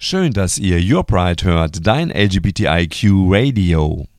Schön, dass ihr Your Pride hört, dein LGBTIQ Radio.